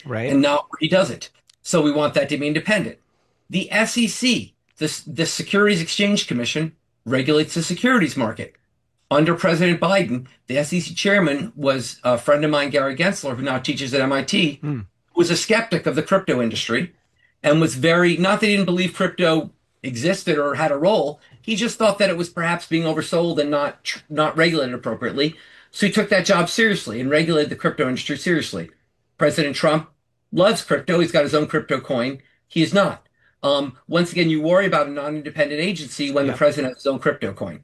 Right. and not where he does it. So we want that to be independent. The SEC, the Securities Exchange Commission, regulates the securities market. Under President Biden, the SEC chairman was a friend of mine, Gary Gensler, who now teaches at MIT, Hmm. who was a skeptic of the crypto industry and was very, not that he didn't believe crypto existed or had a role. He just thought that it was perhaps being oversold and not regulated appropriately. So he took that job seriously and regulated the crypto industry seriously. President Trump loves crypto. He's got his own crypto coin. He is not. Once again, you worry about a non-independent agency when the Yep. president has his own crypto coin.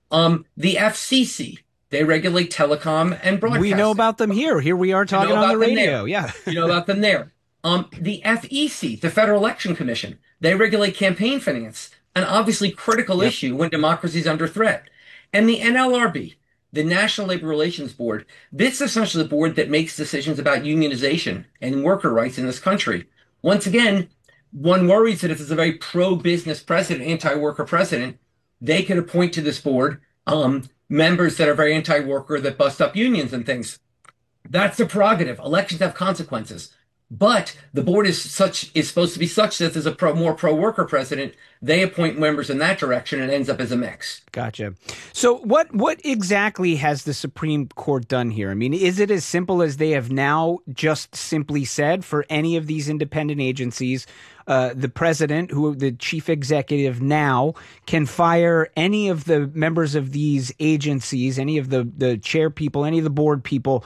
The FCC, they regulate telecom and We know broadcasting. about them here. Here we are You know talking on the about them there. radio. Yeah. You know about them there. The FEC, the Federal Election Commission, they regulate campaign finance, an obviously critical Yep. issue when democracy is under threat. And the NLRB, the National Labor Relations Board, this is essentially the board that makes decisions about unionization and worker rights in this country. Once again, one worries that if it's a very pro-business president, anti-worker president, they could appoint to this board members that are very anti-worker that bust up unions and things. That's the prerogative. Elections have consequences. But the board is supposed to be such that there's a more pro-worker president. They appoint members in that direction and it ends up as a mix. Gotcha. So what exactly has the Supreme Court done here? I mean, is it as simple as they have now just simply said for any of these independent agencies, the president, who the chief executive now, can fire any of the members of these agencies, any of the chair people, any of the board people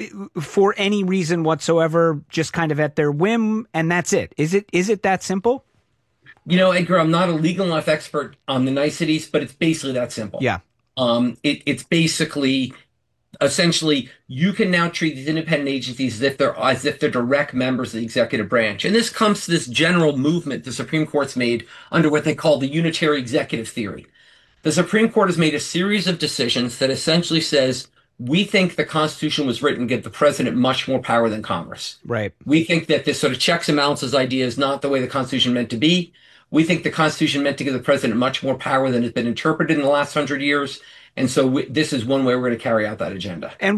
for any reason whatsoever, just kind of at their whim, and that's it? Is it that simple? You know, Edgar, I'm not a legal enough expert on the niceties, but it's basically that simple. Yeah. It's basically essentially you can now treat these independent agencies as if they're direct members of the executive branch. And this comes to this general movement the Supreme Court's made under what they call the unitary executive theory. The Supreme Court has made a series of decisions that essentially says we think the Constitution was written to give the president much more power than Congress. Right. We think that this sort of checks and balances idea is not the way the Constitution meant to be. We think the Constitution meant to give the president much more power than has been interpreted in the last 100 years. And so this is one way we're going to carry out that agenda. And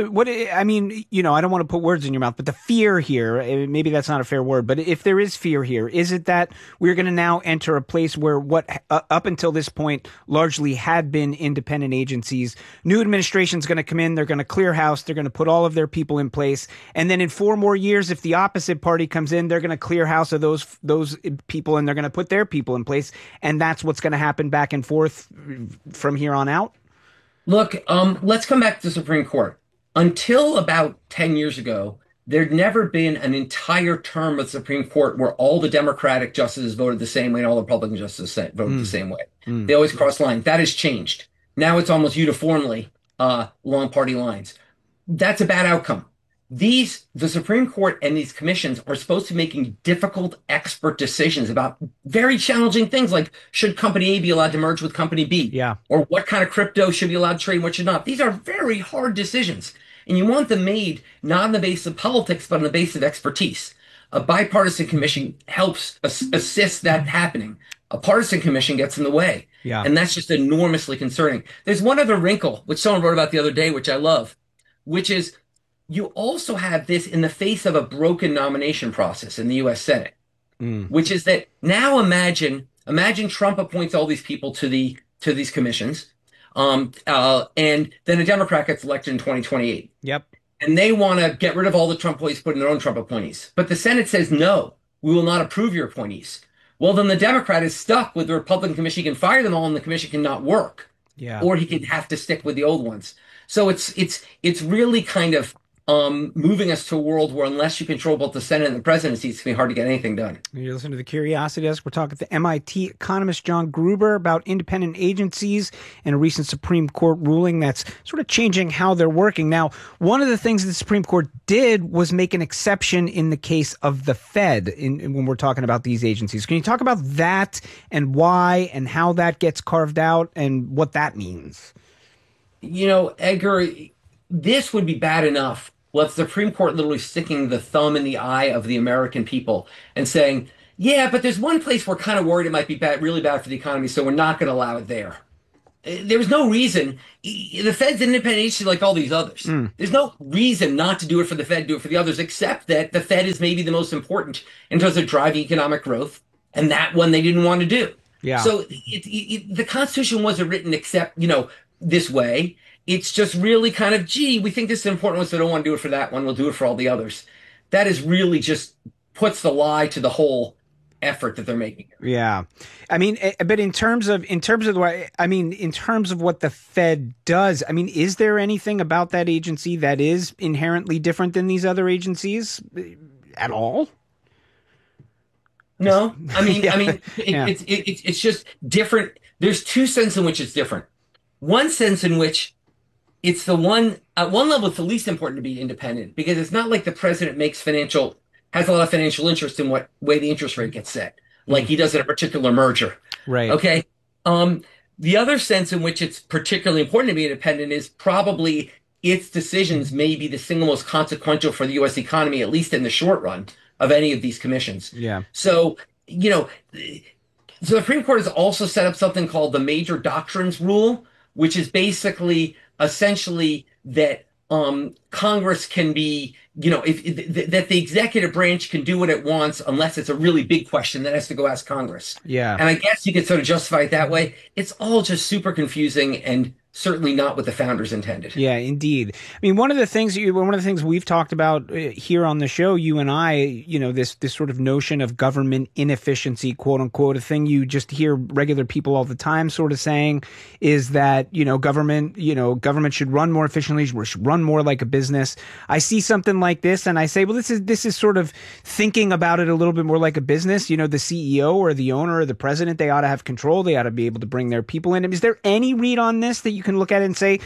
I mean, I don't want to put words in your mouth, but the fear here, maybe that's not a fair word, but if there is fear here, is it that we're going to now enter a place where what up until this point largely had been independent agencies, new administration's going to come in, they're going to clear house, they're going to put all of their people in place. And then in 4 more years, if the opposite party comes in, they're going to clear house of those people and they're going to put their people in place. And that's what's going to happen back and forth from here on out? Look, let's come back to the Supreme Court. Until about 10 years ago, there'd never been an entire term of the Supreme Court where all the Democratic justices voted the same way and all the Republican justices voted the same way. They always cross lines. That has changed. Now it's almost uniformly along party lines. That's a bad outcome. The Supreme Court and these commissions are supposed to be making difficult expert decisions about very challenging things like should company A be allowed to merge with company B? Yeah. Or what kind of crypto should be allowed to trade and what should not? These are very hard decisions. And you want them made not on the basis of politics, but on the basis of expertise. A bipartisan commission helps assist that happening. A partisan commission gets in the way. Yeah. And that's just enormously concerning. There's one other wrinkle, which someone wrote about the other day, which I love, which is you also have this in the face of a broken nomination process in the U.S. Senate, which is that now imagine Trump appoints all these people to these commissions, and then a Democrat gets elected in 2028, Yep. and they want to get rid of all the Trump appointees, put in their own Trump appointees, but the Senate says no, we will not approve your appointees. Well, then the Democrat is stuck with the Republican commission. He can fire them all, and the commission cannot work, Yeah. or he can have to stick with the old ones. So it's really kind of moving us to a world where unless you control both the Senate and the presidency, it's going to be hard to get anything done. You're listening to the Curiosity Desk. We're talking to MIT economist John Gruber about independent agencies and a recent Supreme Court ruling that's sort of changing how they're working. Now, one of the things the Supreme Court did was make an exception in the case of the Fed when we're talking about these agencies. Can you talk about that and why and how that gets carved out and what that means? You know, Edgar, this would be bad enough. Well, it's the Supreme Court literally sticking the thumb in the eye of the American people and saying, yeah, but there's one place we're kind of worried it might be bad, really bad for the economy, so we're not going to allow it there. there was no reason. The Fed's an independent agency like all these others. Mm. There's no reason not to do it for the Fed, do it for the others, except that the Fed is maybe the most important in terms of driving economic growth, and that one they didn't want to do. Yeah. So the Constitution wasn't written except, this way. It's just really kind of, gee, we think this is an important one, so we don't want to do it for that one. We'll do it for all the others. That is really just puts the lie to the whole effort that they're making. Yeah. I mean, but in terms of what the Fed does, I mean, is there anything about that agency that is inherently different than these other agencies at all? No, Yeah. it's just different. There's two senses in which it's different. One sense in which it's the one, at one level, it's the least important to be independent because it's not like the president has a lot of financial interest in what way the interest rate gets set, like he does at a particular merger. Right. Okay. The other sense in which it's particularly important to be independent is probably its decisions may be the single most consequential for the U.S. economy, at least in the short run, of any of these commissions. Yeah. So, so the Supreme Court has also set up something called the Major Doctrines Rule, which is basically essentially that Congress can be, that the executive branch can do what it wants unless it's a really big question that has to go ask Congress. Yeah. And I guess you could sort of justify it that way. It's all just super confusing and certainly not what the founders intended. Yeah, indeed. I mean, one of the things we've talked about here on the show, you and I, this sort of notion of government inefficiency, quote unquote, a thing you just hear regular people all the time sort of saying is that, government should run more efficiently, should run more like a business. I see something like this and I say, well, this is sort of thinking about it a little bit more like a business. The CEO or the owner or the president, they ought to have control. They ought to be able to bring their people in. Is there any read on this that you can look at it and say,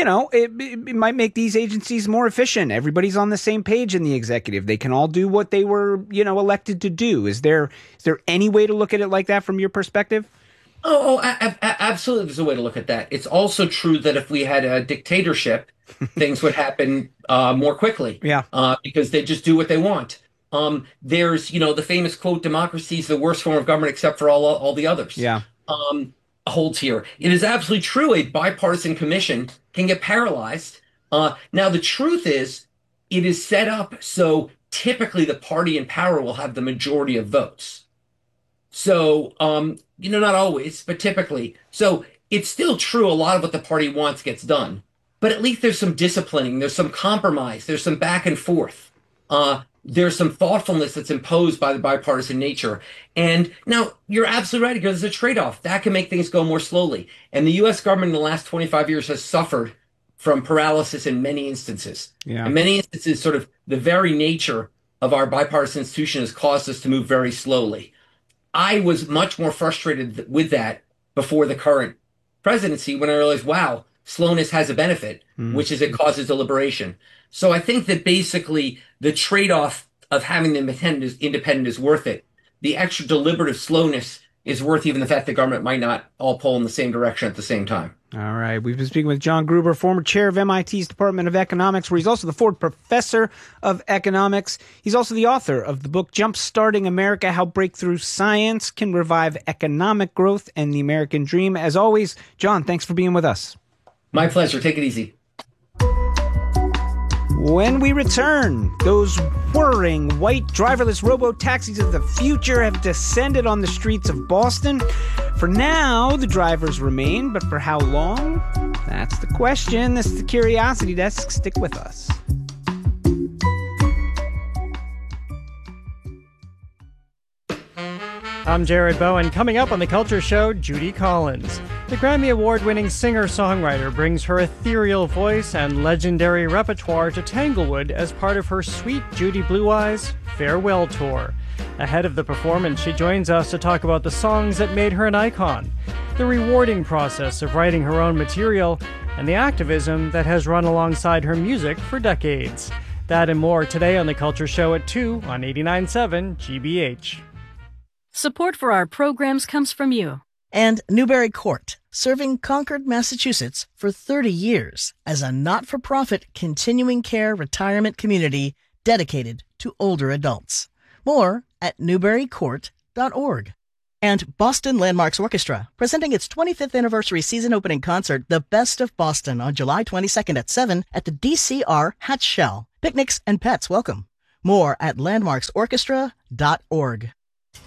it might make these agencies more efficient? Everybody's on the same page in the executive. They can all do what they were, elected to do. Is there any way to look at it like that from your perspective? Absolutely. There's a way to look at that. It's also true that if we had a dictatorship, things would happen more quickly. Yeah. Because they just do what they want. There's, the famous quote, democracy is the worst form of government except for all the others. Yeah. Holds here. It is absolutely true. A bipartisan commission can get paralyzed. Now, the truth is, it is set up so typically the party in power will have the majority of votes. So, not always, but typically. So it's still true. A lot of what the party wants gets done, but at least there's some disciplining, there's some compromise, there's some back and forth. There's some thoughtfulness that's imposed by the bipartisan nature. And now you're absolutely right, because there's a trade-off. That can make things go more slowly. And the U.S. government in the last 25 years has suffered from paralysis in many instances. Yeah. In many instances, sort of the very nature of our bipartisan institution has caused us to move very slowly. I was much more frustrated with that before the current presidency when I realized, wow, slowness has a benefit, which is it causes deliberation. So I think that basically the trade-off of having them independent is worth it. The extra deliberative slowness is worth even the fact the government might not all pull in the same direction at the same time. All right. We've been speaking with John Gruber, former chair of MIT's Department of Economics, where he's also the Ford Professor of Economics. He's also the author of the book Jump-Starting America, How Breakthrough Science Can Revive Economic Growth and the American Dream. As always, John, thanks for being with us. My pleasure. Take it easy. When we return, those whirring white driverless robo-taxis of the future have descended on the streets of Boston. For now, the drivers remain, but for how long? That's the question. This is the Curiosity Desk. Stick with us. I'm Jared Bowen. Coming up on The Culture Show, Judy Collins. The Grammy Award-winning singer-songwriter brings her ethereal voice and legendary repertoire to Tanglewood as part of her Sweet Judy Blue Eyes farewell tour. Ahead of the performance, she joins us to talk about the songs that made her an icon, the rewarding process of writing her own material, and the activism that has run alongside her music for decades. That and more today on The Culture Show at 2 on 89.7 GBH. Support for our programs comes from you. And Newbury Court, serving Concord, Massachusetts for 30 years as a not-for-profit continuing care retirement community dedicated to older adults. More at newburycourt.org. And Boston Landmarks Orchestra, presenting its 25th anniversary season opening concert, The Best of Boston, on July 22nd at 7 at the DCR Hatch Shell. Picnics and pets welcome. More at landmarksorchestra.org.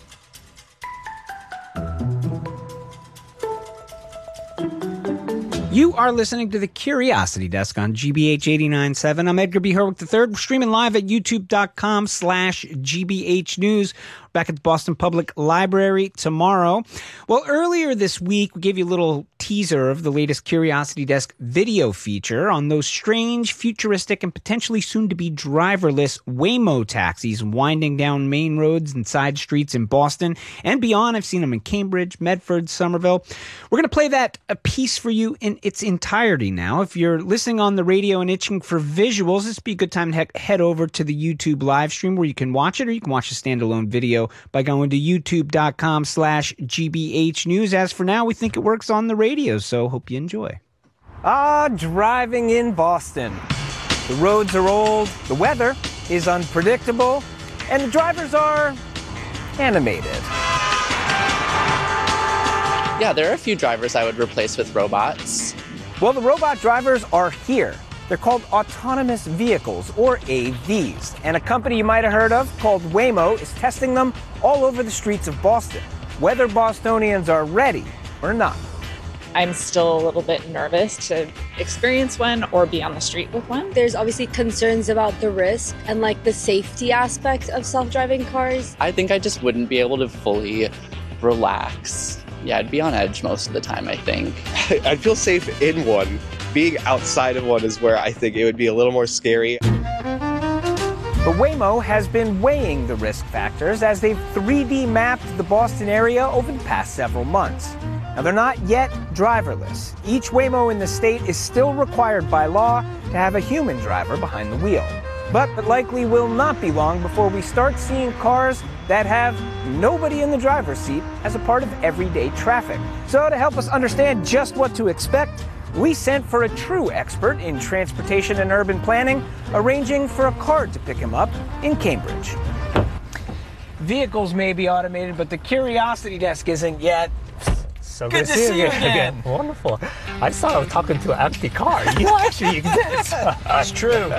You are listening to the Curiosity Desk on GBH 89.7. I'm Edgar B. Herwick III. We're streaming live at youtube.com/GBH News. Back at the Boston Public Library tomorrow. Well, earlier this week, we gave you a little teaser of the latest Curiosity Desk video feature on those strange, futuristic, and potentially soon-to-be driverless Waymo taxis winding down main roads and side streets in Boston and beyond. I've seen them in Cambridge, Medford, Somerville. We're going to play that a piece for you in its entirety now. If you're listening on the radio and itching for visuals, this would be a good time to head over to the YouTube live stream where you can watch it, or you can watch the standalone video by going to youtube.com/GBH News. As for now, we think it works on the radio, so hope you enjoy. Driving in Boston. The roads are old, the weather is unpredictable, and the drivers are animated. Yeah, there are a few drivers I would replace with robots. Well, the robot drivers are here. They're called autonomous vehicles, or AVs, and a company you might have heard of called Waymo is testing them all over the streets of Boston. Whether Bostonians are ready or not. I'm still a little bit nervous to experience one or be on the street with one. There's obviously concerns about the risk and like the safety aspect of self-driving cars. I think I just wouldn't be able to fully relax. Yeah, I'd be on edge most of the time, I think. I'd feel safe in one. Being outside of one is where I think it would be a little more scary. But Waymo has been weighing the risk factors as they've 3D mapped the Boston area over the past several months. Now, they're not yet driverless. Each Waymo in the state is still required by law to have a human driver behind the wheel. But it likely will not be long before we start seeing cars that have nobody in the driver's seat as a part of everyday traffic. So to help us understand just what to expect, we sent for a true expert in transportation and urban planning, arranging for a car to pick him up in Cambridge. Vehicles may be automated, but the Curiosity Desk isn't yet. So good to see you again. Wonderful. I thought I was talking to an empty car. You actually exist. That's true.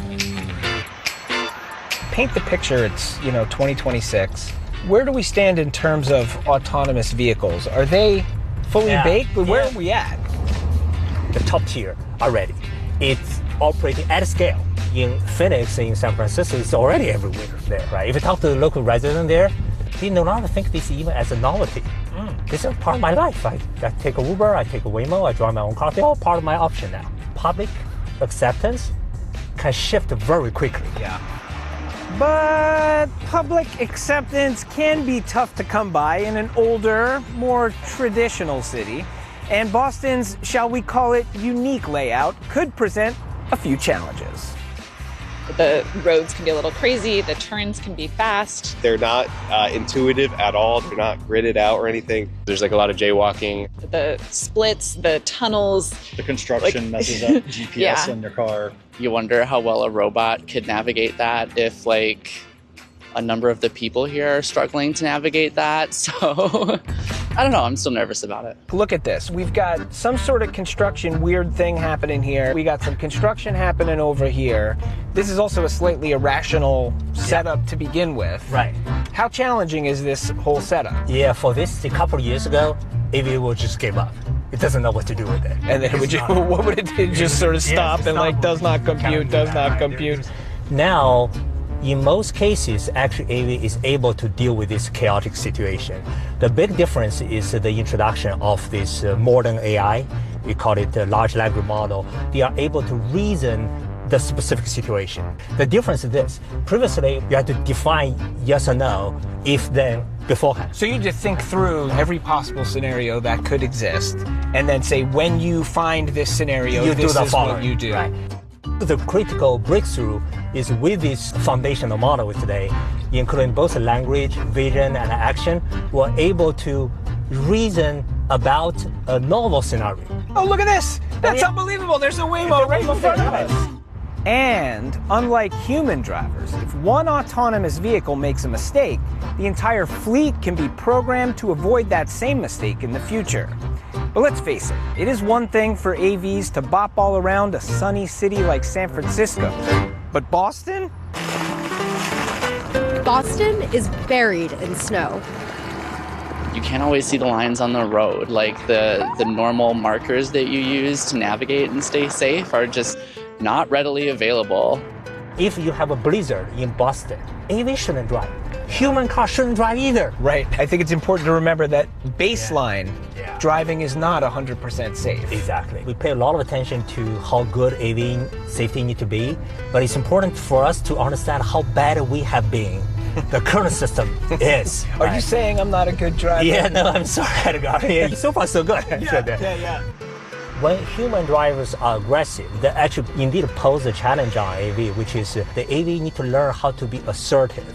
Paint the picture. It's 2026. Where do we stand in terms of autonomous vehicles? Are they fully baked? Where are we at? The top tier are ready. It's operating at scale. In Phoenix, in San Francisco, it's already everywhere there, right? If you talk to the local resident there, they no longer think this even as a novelty. This is part of my life. I take a Uber, I take a Waymo, I drive my own car. They're all part of my option now. Public acceptance can shift very quickly. Yeah. But public acceptance can be tough to come by in an older, more traditional city. And Boston's, shall we call it, unique layout could present a few challenges. The roads can be a little crazy, the turns can be fast. They're not intuitive at all. They're not gridded out or anything. There's like a lot of jaywalking. The splits, the tunnels. The construction messes up GPS in your car. You wonder how well a robot could navigate that if a number of the people here are struggling to navigate that. So I don't know. I'm still nervous about it. Look at this. We've got some sort of construction weird thing happening here. We got some construction happening over here. This is also a slightly irrational setup to begin with. Right. How challenging is this whole setup? Yeah, for this, a couple of years ago, AV will just give up. It doesn't know what to do with it. And then what would it do? Just sort of stop and does not compute. Now, in most cases, actually AV is able to deal with this chaotic situation. The big difference is the introduction of this modern AI. We call it the large language model. They are able to reason the specific situation. The difference is this. Previously, you had to define yes or no, if then, beforehand. So you just think through every possible scenario that could exist, and then say, when you find this scenario, this is what you do. Right. The critical breakthrough is with this foundational model today, including both language, vision, and action, we're able to reason about a novel scenario. Oh, look at this! That's unbelievable! There's a Waymo right in front of us! And unlike human drivers, if one autonomous vehicle makes a mistake, the entire fleet can be programmed to avoid that same mistake in the future. But let's face it, it is one thing for AVs to bop all around a sunny city like San Francisco. But Boston? Boston is buried in snow. You can't always see the lines on the road. Like the normal markers that you use to navigate and stay safe are just not readily available. If you have a blizzard in Boston, AV shouldn't drive. Human car shouldn't drive either. Right. I think it's important to remember that baseline driving is not 100% safe. Exactly. We pay a lot of attention to how good AV safety need to be, but it's important for us to understand how bad we have been. The current system is. Are you saying I'm not a good driver? Yeah, no, I'm sorry. Yeah, so far so good. Yeah. When human drivers are aggressive, they actually indeed pose a challenge on AV, which is the AV need to learn how to be assertive.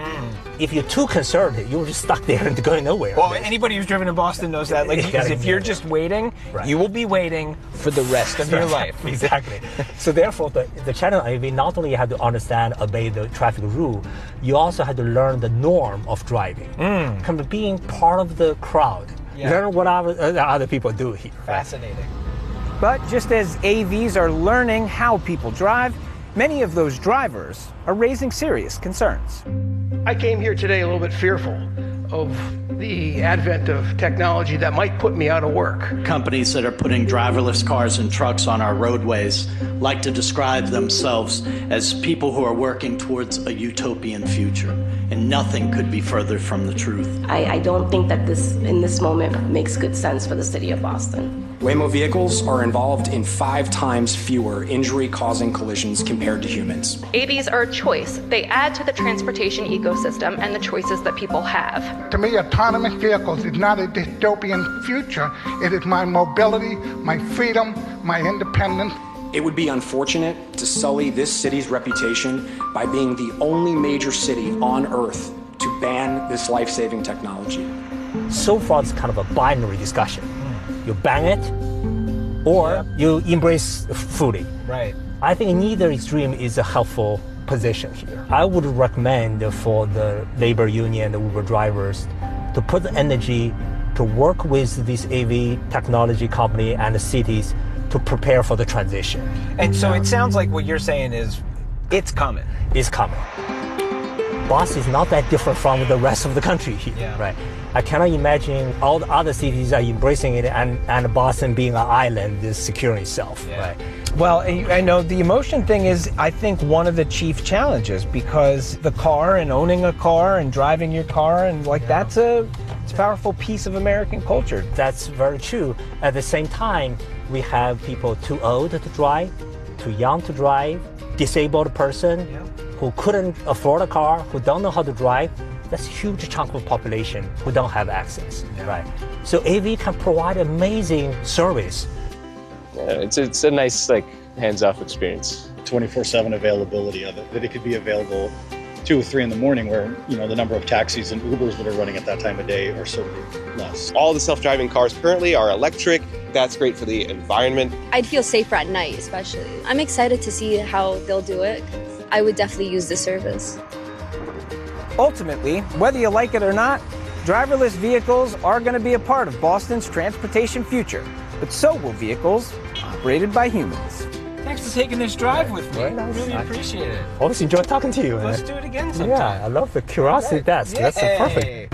If you're too conservative, you're just stuck there and going nowhere. Well, anybody who's driven in Boston knows that. Like, because if you're just waiting, you will be waiting for the rest of your life. Exactly. So therefore, the challenge of AV, not only you have to understand, obey the traffic rule, you also have to learn the norm of driving. Kind of being part of the crowd. Learn what other people do here. Fascinating. But just as AVs are learning how people drive, many of those drivers are raising serious concerns. I came here today a little bit fearful of the advent of technology that might put me out of work. Companies that are putting driverless cars and trucks on our roadways like to describe themselves as people who are working towards a utopian future, and nothing could be further from the truth. I don't think that this, in this moment, makes good sense for the city of Boston. Waymo vehicles are involved in 5 times fewer injury-causing collisions compared to humans. AVs are a choice. They add to the transportation ecosystem and the choices that people have. To me, autonomous vehicles is not a dystopian future. It is my mobility, my freedom, my independence. It would be unfortunate to sully this city's reputation by being the only major city on Earth to ban this life-saving technology. So far, it's kind of a binary discussion. You ban it, or you embrace fully. Right. I think neither extreme is a helpful position here. I would recommend for the labor union, the Uber drivers, to put the energy to work with this AV technology company and the cities to prepare for the transition. And so it sounds like what you're saying is, it's coming. It's coming. Boston is not that different from the rest of the country here, right? I cannot imagine all the other cities are embracing it and Boston being an island is securing itself, right? Well, I know the emotion thing is, I think, one of the chief challenges, because the car and owning a car and driving your car and it's a powerful piece of American culture. That's very true. At the same time, we have people too old to drive, too young to drive, disabled person who couldn't afford a car, who don't know how to drive. That's a huge chunk of the population who don't have access, right? So AV can provide amazing service. It's a nice, hands-off experience. 24/7 availability of it, that it could be available 2 or 3 in the morning, where, the number of taxis and Ubers that are running at that time of day are certainly less. All the self-driving cars currently are electric. That's great for the environment. I'd feel safer at night, especially. I'm excited to see how they'll do it. I would definitely use the service. Ultimately, whether you like it or not, driverless vehicles are going to be a part of Boston's transportation future. But so will vehicles operated by humans. Thanks for taking this drive with me. I really appreciate it. Always enjoy talking to you. Let's do it again sometime. Yeah, I love the curiosity desk. That's perfect.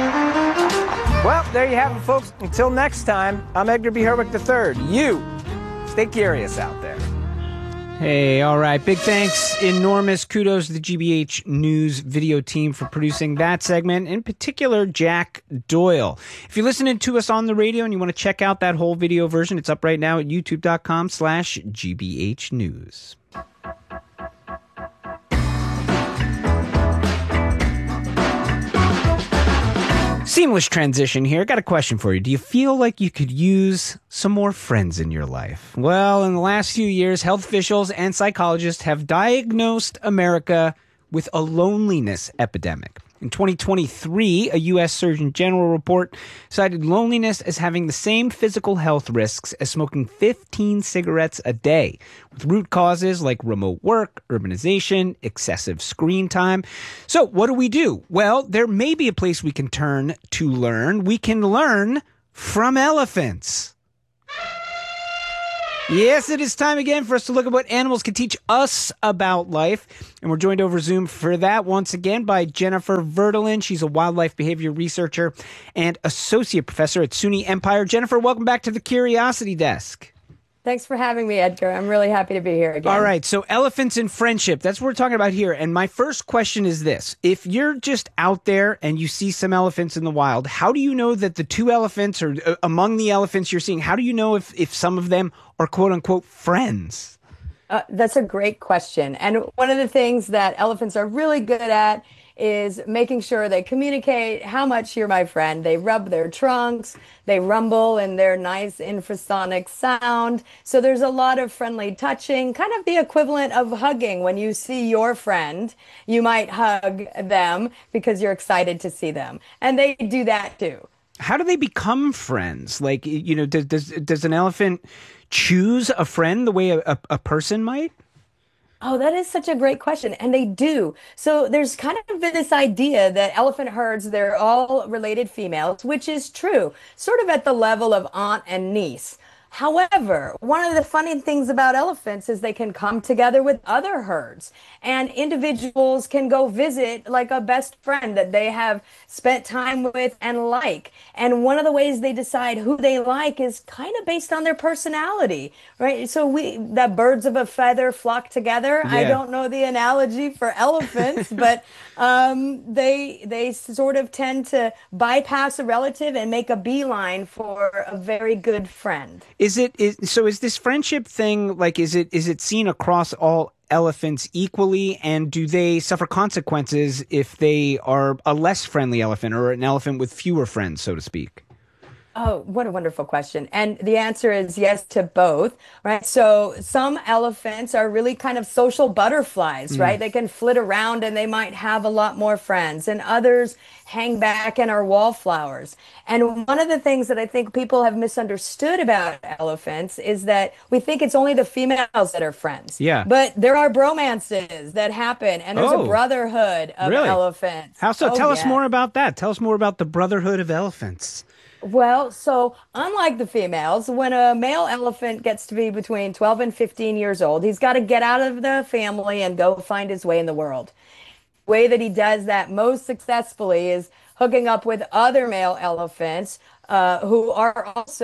Well, there you have it, folks. Until next time, I'm Edgar B. Herwick III. You stay curious out there. Hey, all right. Big thanks, enormous kudos to the GBH News video team for producing that segment, in particular, Jack Doyle. If you're listening to us on the radio and you want to check out that whole video version, it's up right now at youtube.com/GBH News. Seamless transition here. Got a question for you. Do you feel like you could use some more friends in your life? Well, in the last few years, health officials and psychologists have diagnosed America with a loneliness epidemic. In 2023, a U.S. Surgeon General report cited loneliness as having the same physical health risks as smoking 15 cigarettes a day, with root causes like remote work, urbanization, excessive screen time. So what do? Well, there may be a place we can turn to learn. We can learn from elephants. Yes, it is time again for us to look at what animals can teach us about life. And we're joined over Zoom for that once again by Jennifer Verdolin. She's a wildlife behavior researcher and associate professor at SUNY Empire. Jennifer, welcome back to the Curiosity Desk. Thanks for having me, Edgar. I'm really happy to be here again. All right. So elephants and friendship, that's what we're talking about here. And my first question is this. If you're just out there and you see some elephants in the wild, how do you know that the two elephants or among the elephants you're seeing, how do you know if some of them are quote unquote friends? That's a great question. And one of the things that elephants are really good at is making sure they communicate how much you're my friend. They rub their trunks, they rumble in their nice infrasonic sound. So there's a lot of friendly touching, kind of the equivalent of hugging. When you see your friend, you might hug them because you're excited to see them. And they do that too. How do they become friends? Like, does an elephant choose a friend the way a person might? Oh, that is such a great question. And they do. So there's kind of this idea that elephant herds, they're all related females, which is true, sort of at the level of aunt and niece. However, one of the funny things about elephants is they can come together with other herds, and individuals can go visit like a best friend that they have spent time with and like. And one of the ways they decide who they like is kind of based on their personality, right? So that birds of a feather flock together. Yeah. I don't know the analogy for elephants, but they sort of tend to bypass a relative and make a beeline for a very good friend. Is this friendship thing, like, is it seen across all elephants equally, and do they suffer consequences if they are a less friendly elephant or an elephant with fewer friends, so to speak? Oh, what a wonderful question. And the answer is yes to both, right? So some elephants are really kind of social butterflies, right? They can flit around and they might have a lot more friends, and others hang back and are wallflowers. And one of the things that I think people have misunderstood about elephants is that we think it's only the females that are friends. Yeah. But there are bromances that happen, and there's a brotherhood of elephants. How so? Tell us more about that. Tell us more about the brotherhood of elephants. Well, so unlike the females, when a male elephant gets to be between 12 and 15 years old, he's got to get out of the family and go find his way in the world. The way that he does that most successfully is hooking up with other male elephants who are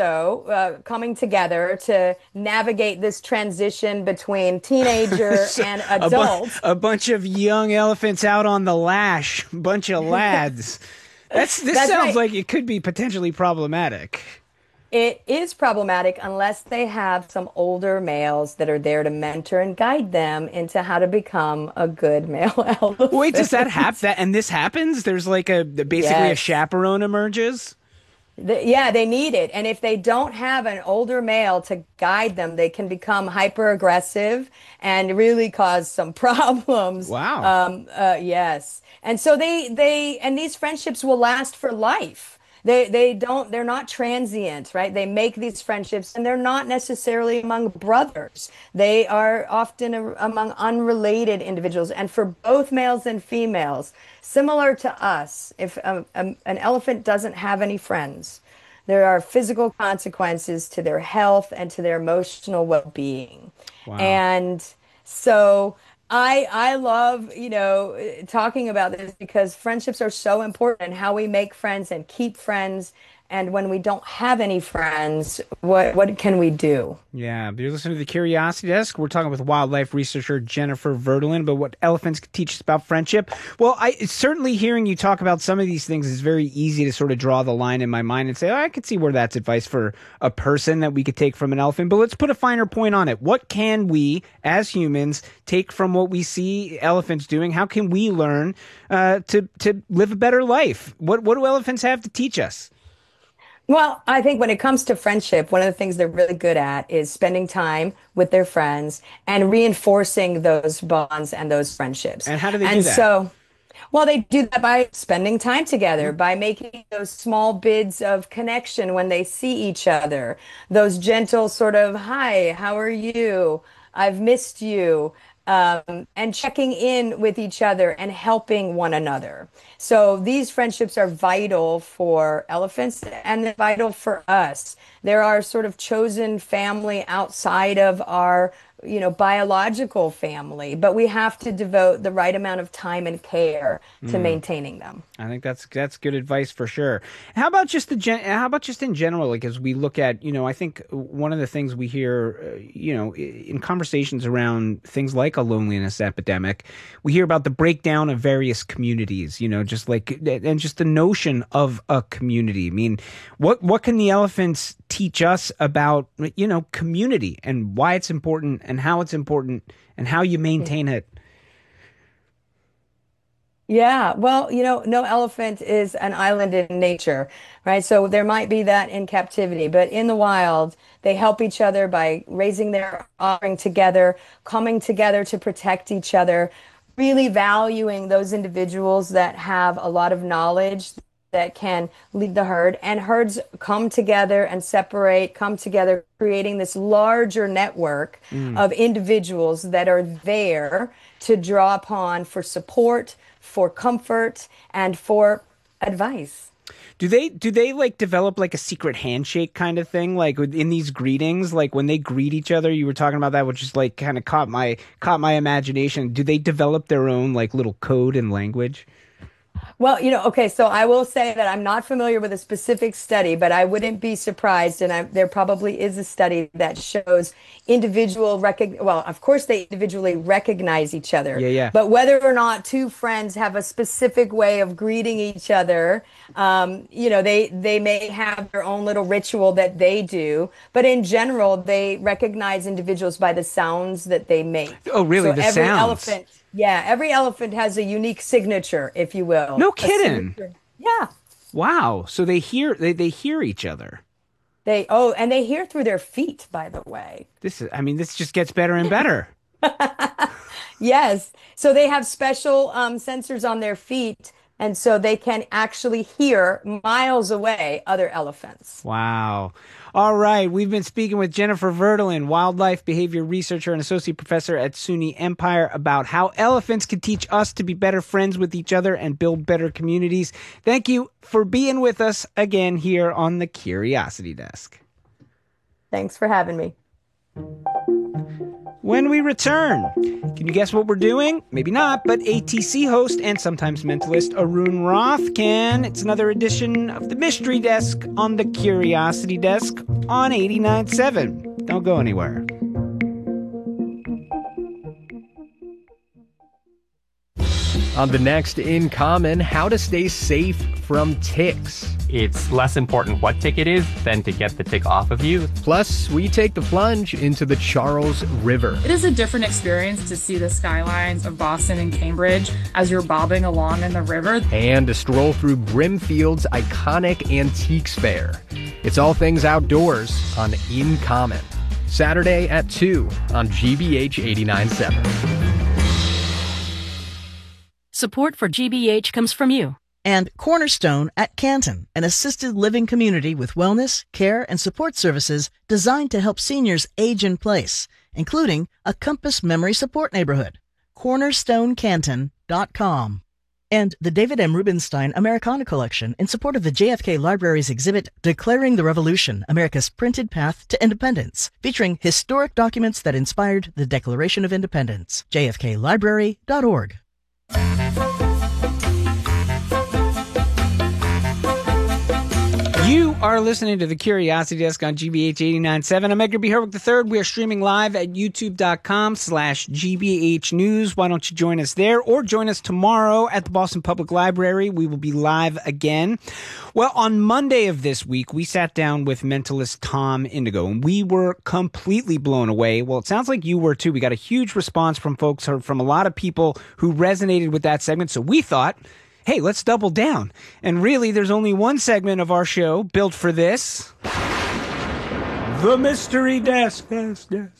also coming together to navigate this transition between teenager and adult. A bunch of young elephants out on the lash, bunch of lads. This sounds right. Like it could be potentially problematic. It is problematic unless they have some older males that are there to mentor and guide them into how to become a good male elephant. Wait, does that happen? And this happens? There's like basically a chaperone emerges? They need it. And if they don't have an older male to guide them, they can become hyper aggressive and really cause some problems. Wow. Yes. And so and these friendships will last for life. They're not transient, right? They make these friendships, and they're not necessarily among brothers. They are often among unrelated individuals. And for both males and females, similar to us, if an elephant doesn't have any friends, there are physical consequences to their health and to their emotional well-being. Wow. And so I love, talking about this because friendships are so important, and how we make friends and keep friends. And when we don't have any friends, what can we do? Yeah, you're listening to the Curiosity Desk. We're talking with wildlife researcher Jennifer Verdolin about what elephants can teach us about friendship. Well, certainly hearing you talk about some of these things is very easy to sort of draw the line in my mind and say, I could see where that's advice for a person that we could take from an elephant. But let's put a finer point on it. What can we, as humans, take from what we see elephants doing? How can we learn to live a better life? What do elephants have to teach us? Well, I think when it comes to friendship, one of the things they're really good at is spending time with their friends and reinforcing those bonds and those friendships. And how do they do that? So Well, they do that by spending time together, by making those small bids of connection when they see each other, those gentle sort of, hi, how are you? I've missed you. And checking in with each other and helping one another. So these friendships are vital for elephants and they're vital for us. They're our sort of chosen family outside of our biological family, but we have to devote the right amount of time and care to maintaining them. I think that's good advice for sure. How about just in general, like as we look at, I think one of the things we hear, in conversations around things like a loneliness epidemic, we hear about the breakdown of various communities, just the notion of a community. I mean, what can the elephants teach us about, community and why it's important and how it's important and how you maintain it? Yeah, well, no elephant is an island in nature, right? So there might be that in captivity, but in the wild, they help each other by raising their offspring together, coming together to protect each other, really valuing those individuals that have a lot of knowledge that can lead the herd, and herds come together and separate, come together, creating this larger network of individuals that are there to draw upon for support, for comfort, and for advice. Do they like develop like a secret handshake kind of thing, like in these greetings, like when they greet each other? You were talking about that, which is like kind of caught my imagination. Do they develop their own like little code and language? Well, okay, so I will say that I'm not familiar with a specific study, but I wouldn't be surprised, and there probably is a study that shows well, of course they individually recognize each other. Yeah. But whether or not two friends have a specific way of greeting each other, they may have their own little ritual that they do, but in general, they recognize individuals by the sounds that they make. Oh, really? So the every sounds? elephant. Yeah, every elephant has a unique signature, if you will. No kidding. Yeah. Wow. So they hear each other. And they hear through their feet, by the way. This just gets better and better. Yes. So they have special sensors on their feet, and so they can actually hear miles away other elephants. Wow. All right. We've been speaking with Jennifer Verdelin, wildlife behavior researcher and associate professor at SUNY Empire, about how elephants can teach us to be better friends with each other and build better communities. Thank you for being with us again here on the Curiosity Desk. Thanks for having me. When we return, can you guess what we're doing? Maybe not, but ATC host and sometimes mentalist Arun Roth can. It's another edition of the Mystery Desk on the Curiosity Desk on 89.7. Don't go anywhere. On the next In Common, how to stay safe from ticks. It's less important what tick it is than to get the tick off of you. Plus, we take the plunge into the Charles River. It is a different experience to see the skylines of Boston and Cambridge as you're bobbing along in the river. And a stroll through Brimfield's iconic Antiques Fair. It's all things outdoors on In Common. Saturday at 2 on GBH 89.7. Support for GBH comes from you. And Cornerstone at Canton, an assisted living community with wellness, care, and support services designed to help seniors age in place, including a Compass Memory Support Neighborhood. CornerstoneCanton.com. And the David M. Rubenstein Americana Collection in support of the JFK Library's exhibit Declaring the Revolution, America's Printed Path to Independence, featuring historic documents that inspired the Declaration of Independence. JFKLibrary.org. You are listening to the Curiosity Desk on GBH 89.7. I'm Edgar B. Herwick III. We are streaming live at youtube.com/GBH News. Why don't you join us there, or join us tomorrow at the Boston Public Library. We will be live again. Well, on Monday of this week, we sat down with mentalist Tom Indigo, and we were completely blown away. Well, it sounds like you were too. We got a huge response from folks, from a lot of people who resonated with that segment. So we thought, hey, let's double down. And really, there's only one segment of our show built for this. The Mystery Desk.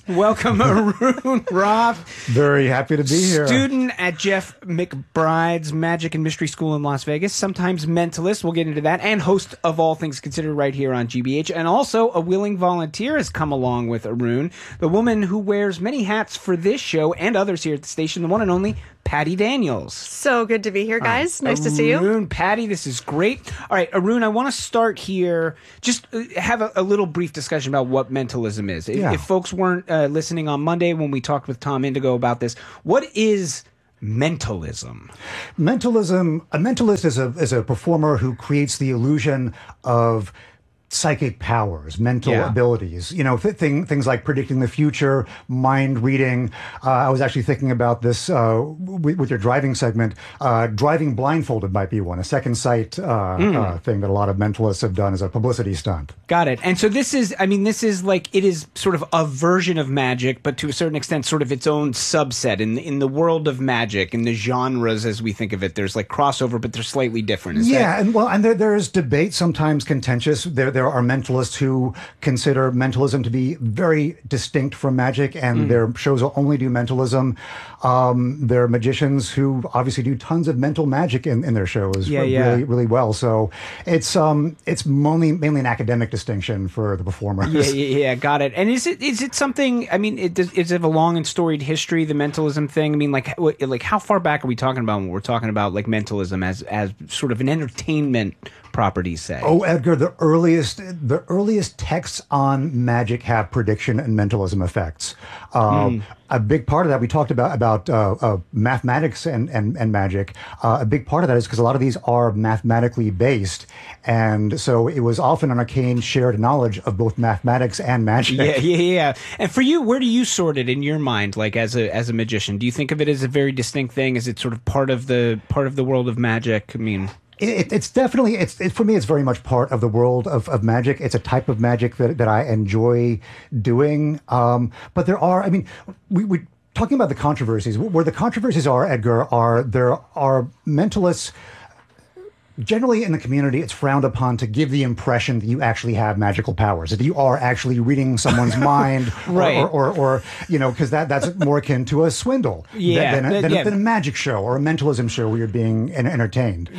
Welcome, Arun Roth. Very happy to be here. Student at Jeff McBride's Magic and Mystery School in Las Vegas, sometimes mentalist, we'll get into that, and host of All Things Considered right here on GBH. And also a willing volunteer has come along with Arun, the woman who wears many hats for this show and others here at the station, the one and only Patty Daniels. So good to be here, guys. Nice to see you. Arun, Patty, this is great. All right, Arun, I want to start here. Just have a little brief discussion about what mentalism is. If folks weren't listening on Monday when we talked with Tom Indigo about this, what is mentalism? A mentalist is a performer who creates the illusion of psychic powers, mental abilities, things like predicting the future, mind reading. I was actually thinking about this with your driving segment. Driving blindfolded might be one, a second sight thing that a lot of mentalists have done as a publicity stunt. Got it. And so this is like, it is sort of a version of magic, but to a certain extent, sort of its own subset in the world of magic, in the genres as we think of it. There's like crossover, but they're slightly different. And there's debate, sometimes contentious. There are mentalists who consider mentalism to be very distinct from magic, and their shows will only do mentalism. There are magicians who obviously do tons of mental magic in their shows really well. So it's mainly an academic distinction for the performers. Yeah, got it. And is it something? I mean, is it a long and storied history, the mentalism thing? I mean, like how far back are we talking about when we're talking about like mentalism as sort of an entertainment properties say? Oh, Edgar, the earliest texts on magic have prediction and mentalism effects. A big part of that, we talked about mathematics and magic. A big part of that is because a lot of these are mathematically based. And so it was often an arcane shared knowledge of both mathematics and magic. Yeah. And for you, where do you sort it in your mind, like as a magician? Do you think of it as a very distinct thing? Is it sort of part of the world of magic? I mean... It's definitely, for me, it's very much part of the world of magic. It's a type of magic that I enjoy doing. But there are, we're talking about the controversies. Where the controversies are, Edgar, there are mentalists. Generally in the community, it's frowned upon to give the impression that you actually have magical powers, that you are actually reading someone's mind, right? Or because that's more akin to a swindle than a magic show or a mentalism show where you're being entertained.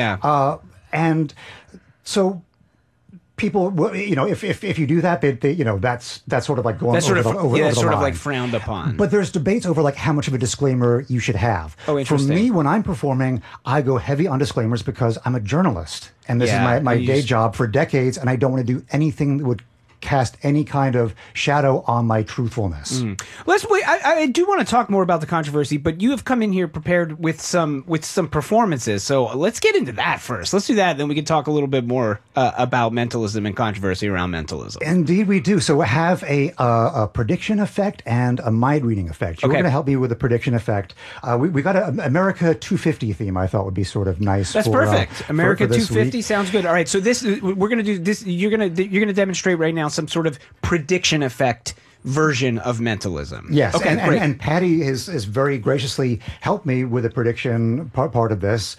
And so people, if you do that, that's sort of like going over the line. Sort of like frowned upon. But there's debates over like how much of a disclaimer you should have. Oh, interesting. For me, when I'm performing, I go heavy on disclaimers because I'm a journalist, and this is my day job for decades, and I don't want to do anything that would cast any kind of shadow on my truthfulness. Let's wait. I do want to talk more about the controversy, but you have come in here prepared with some performances. So let's get into that first. Let's do that, then we can talk a little bit more about mentalism and controversy around mentalism. Indeed, we do. So we have a prediction effect and a mind reading effect. You're going to help me with the prediction effect. We got an America 250 theme. I thought would be sort of nice. That's perfect. America 250 sounds good. All right, so this we're going to do this. You're going to demonstrate right now some sort of prediction effect version of mentalism. Yes, okay, and Patty has very graciously helped me with the prediction part of this,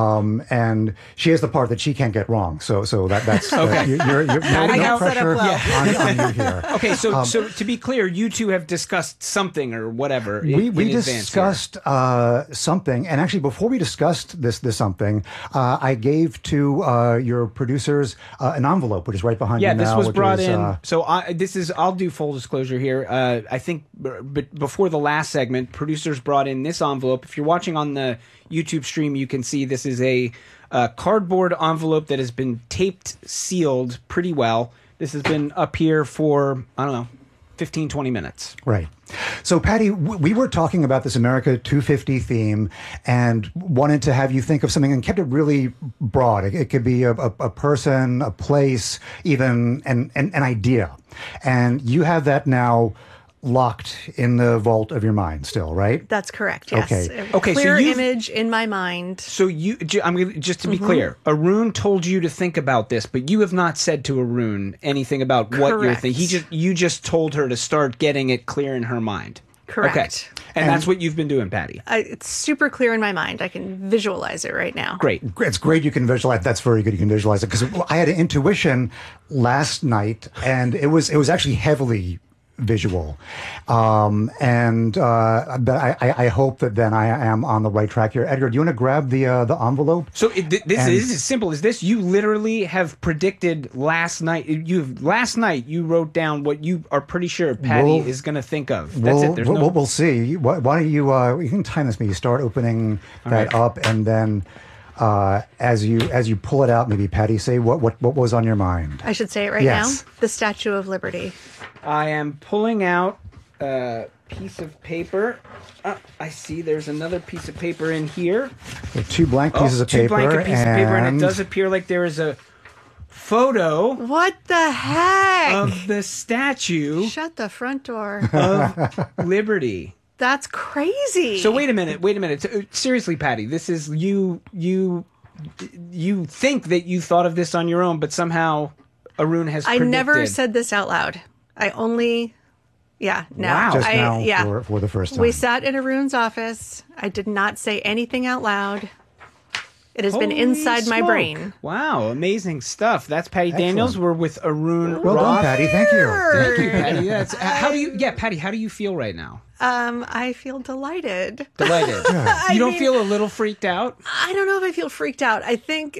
and she has the part that she can't get wrong. So that's okay. You're Patty, no pressure on you here. Okay, so to be clear, you two have discussed something or whatever. We discussed something, and actually before we discussed this something, I gave to your producers an envelope, which is right behind you now. Yeah, this was brought in. So I'll do full disclosure here. I think before the last segment, producers brought in this envelope. If you're watching on the YouTube stream, you can see this is a cardboard envelope that has been taped, sealed pretty well. This has been up here for, 15, 20 minutes. Right. So, Patty, we were talking about this America 250 theme and wanted to have you think of something and kept it really broad. It could be a person, a place, even an idea. And you have that now locked in the vault of your mind still, right? That's correct, yes. Okay. Clear image in my mind. So just to be clear, Arun told you to think about this, but you have not said to Arun anything about what you're thinking. You just told her to start getting it clear in her mind. Correct. Okay. And that's what you've been doing, Patty. It's super clear in my mind. I can visualize it right now. Great. It's great you can visualize. That's very good. You can visualize it because I had an intuition last night, and it was actually heavily visual. But I hope that then I am on the right track here. Edgar, do you want to grab the envelope? So this is as simple as this. You literally have predicted last night. Last night you wrote down what you are pretty sure Patty is going to think of. That's it. There's we'll see. Why don't you can time this? Maybe start opening that up, and then as you pull it out, maybe Patty, say what was on your mind. I should say it right now. The Statue of Liberty. I am pulling out a piece of paper. I see there's another piece of paper in here. So two blank pieces of paper. Two blank pieces of paper, and it does appear like there is a photo. What the heck? Of the statue. Shut the front door. Of Liberty. That's crazy. So wait a minute. Seriously, Patty, this is you think that you thought of this on your own, but somehow Arun has predicted. I never said this out loud. I only, now. Wow. Just now for the first time. We sat in Arun's office. I did not say anything out loud. It has been inside my brain. Wow, amazing stuff. That's Patty Daniels. We're with Arun Well done, Patty. Thank you. Thank you, Patty. Patty, how do you feel right now? I feel delighted. Delighted. You don't feel a little freaked out? I don't know if I feel freaked out. I think,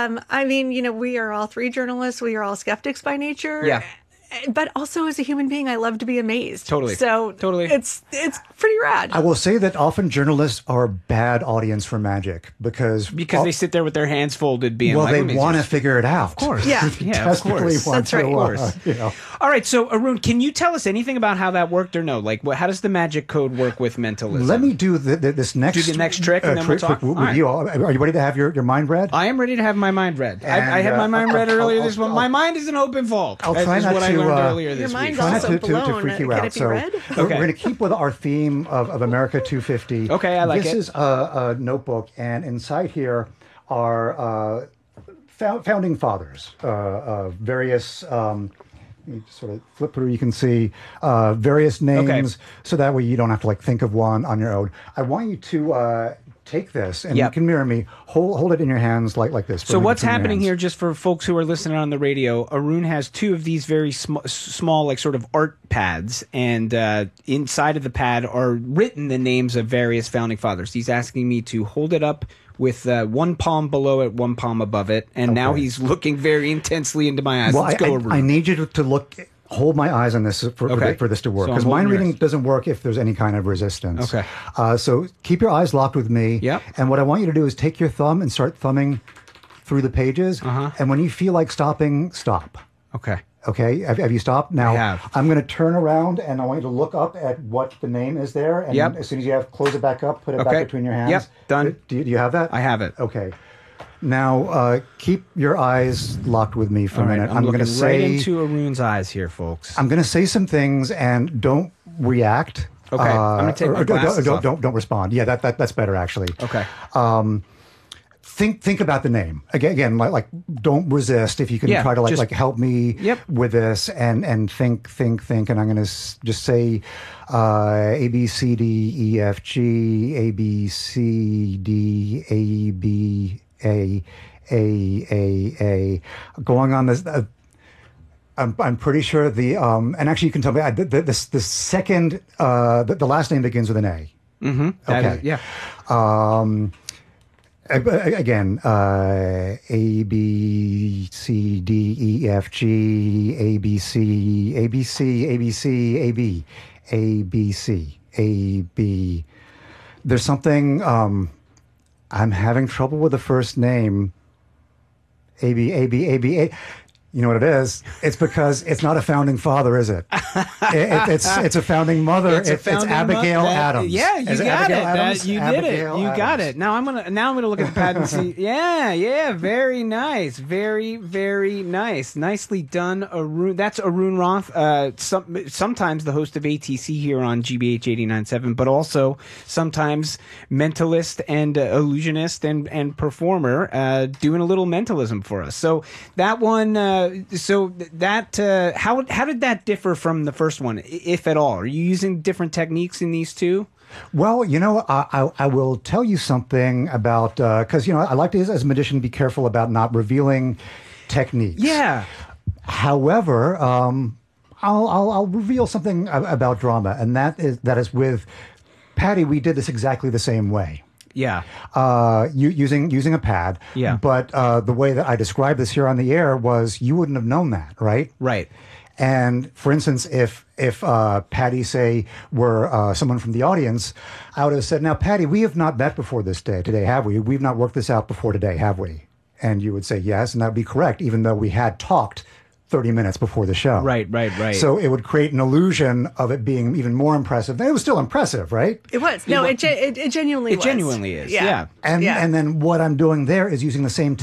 we are all three journalists. We are all skeptics by nature. Yeah. But also as a human being, I love to be amazed. Totally. So it's pretty rad. I will say that often journalists are a bad audience for magic because they sit there with their hands folded being they want to figure it out. Of course. Yeah. Of course. That's right. Of course. All right. So Arun, can you tell us anything about how that worked or no? Like how does the magic code work with mentalism? Let me do this next trick and then we'll talk. With you. Are you ready to have your mind read? I am ready to have my mind read. I had my mind read earlier this month. My mind is an open vault. I'll try not to earlier this Your week. mind's also blown. To freak you Can out. it be So read? we're going to keep with our theme of America 250. Okay, I like this it. This is a notebook, and inside here are founding fathers, various. You sort of flip through, you can see various names, so that way you don't have to think of one on your own. I want you to take this, and you can mirror me. Hold it in your hands like this. So what's happening here, just for folks who are listening on the radio, Arun has two of these very small, sort of art pads, and inside of the pad are written the names of various founding fathers. He's asking me to hold it up with one palm below it, one palm above it, and now he's looking very intensely into my eyes. Well, Let's go, Arun. I need you to look. Hold my eyes on this for this to work, because mind reading doesn't work if there's any kind of resistance. Okay. So keep your eyes locked with me. Yep. And what I want you to do is take your thumb and start thumbing through the pages. And when you feel like stopping, stop. Okay. Okay. Have you stopped? Now, I have. I'm going to turn around and I want you to look up at what the name is there. And as soon as you have, close it back up, put it back between your hands. Yep. Done. Do you have that? I have it. Okay. Now, keep your eyes locked with me for a minute. I'm going to say right into Arun's eyes here, folks. I'm going to say some things, and don't react. Okay. I'm going to take my glasses off. Don't respond. Yeah, that's better actually. Okay. Think about the name again. Like don't resist. If you can try to just help me with this, and think. And I'm going to just say A B C D E F G A B C D A B A. Going on this. I'm pretty sure and actually you can tell me the second the last name begins with an A. Mm-hmm. Okay. Again, A B C D E F G A B C A B C A B C A B A B C A B. There's something I'm having trouble with the first name. A B A B A B A. You know what it is? It's because it's not a founding father, is it? It's a founding mother. It's Abigail Adams. Yeah, you got it. You did it. You got Adams. it. Now I'm gonna look at the pad and see. Yeah. Very nice. Very, very nice. Nicely done, Arun. That's Arun Roth. Sometimes the host of ATC here on GBH 89.7, but also sometimes mentalist and illusionist and performer, doing a little mentalism for us. So that one. So that how did that differ from the first one, if at all? Are you using different techniques in these two? Well, I will tell you something about because I like to, as a magician, be careful about not revealing techniques. Yeah. However, I'll reveal something about drama, and that is with Patty. We did this exactly the same way. Yeah. Using a pad. Yeah. But the way that I described this here on the air was you wouldn't have known that, right? Right. And for instance, if Patty, say, were someone from the audience, I would have said, now, Patty, we have not met before today, have we? We've not worked this out before today, have we? And you would say yes, and that would be correct, even though we had talked 30 minutes before the show. Right. So it would create an illusion of it being even more impressive. It was still impressive, right? It was. No, it genuinely was. It genuinely is, yeah. And then what I'm doing there is using the same